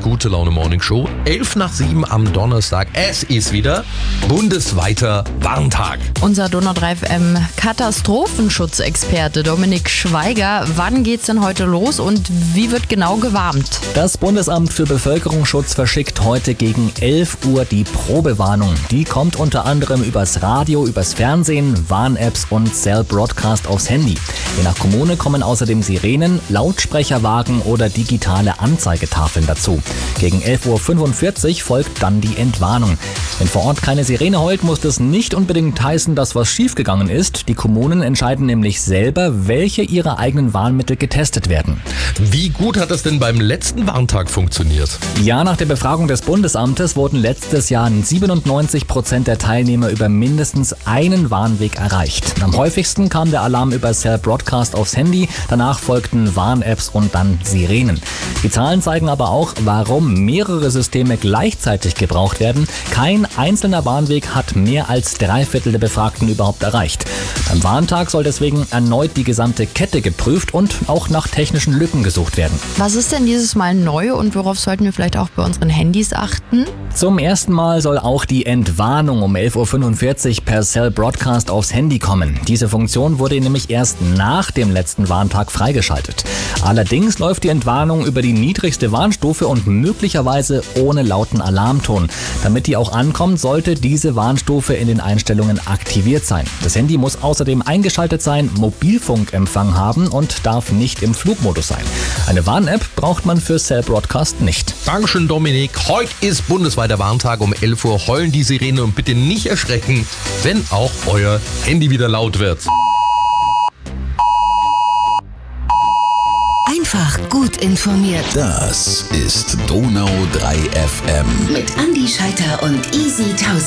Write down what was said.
Gute Laune Morning Show. 6:11 am Donnerstag. Es ist wieder bundesweiter Warntag. Unser Donau 3 FM Katastrophenschutzexperte Dominik Schweiger. Wann geht's denn heute los und wie wird genau gewarnt? Das Bundesamt für Bevölkerungsschutz verschickt heute gegen 11 Uhr die Probewarnung. Die kommt unter anderem übers Radio, übers Fernsehen, Warn-Apps und Cell Broadcast aufs Handy. Je nach Kommune kommen außerdem Sirenen, Lautsprecherwagen oder digitale Anzeigetafeln dazu. Gegen 11:45 Uhr folgt dann die Entwarnung. Wenn vor Ort keine Sirene heult, muss das nicht unbedingt heißen, dass was schiefgegangen ist. Die Kommunen entscheiden nämlich selber, welche ihrer eigenen Warnmittel getestet werden. Wie gut hat das denn beim letzten Warntag funktioniert? Ja, nach der Befragung des Bundesamtes wurden letztes Jahr 97% der Teilnehmer über mindestens einen Warnweg erreicht. Am häufigsten kam der Alarm über Cell Broadcast aufs Handy, danach folgten Warn-Apps und dann Sirenen. Die Zahlen zeigen aber auch, warum mehrere Systeme gleichzeitig gebraucht werden. Kein einzelner Warnweg hat mehr als 3/4 der Befragten überhaupt erreicht. Beim Warntag soll deswegen erneut die gesamte Kette geprüft und auch nach technischen Lücken gesucht werden. Was ist denn dieses Mal neu und worauf sollten wir vielleicht auch bei unseren Handys achten? Zum ersten Mal soll auch die Entwarnung um 11:45 Uhr per Cell Broadcast aufs Handy kommen. Diese Funktion wurde nämlich erst nach dem letzten Warntag freigeschaltet. Allerdings läuft die Entwarnung über die niedrigste Warnstufe und möglicherweise ohne lauten Alarmton. Damit die auch ankommt, sollte diese Warnstufe in den Einstellungen aktiviert sein. Das Handy muss außerdem eingeschaltet sein, Mobilfunkempfang haben und darf nicht im Flugmodus sein. Eine Warn-App braucht man für Cell Broadcast nicht. Dankeschön, Dominik. Heute ist bundesweiter Warntag. Um 11 Uhr heulen die Sirene und bitte nicht erschrecken, wenn auch euer Handy wieder laut wird. Einfach gut informiert. Das ist Donau 3 FM. Mit Andi Scheiter und Easy 1000.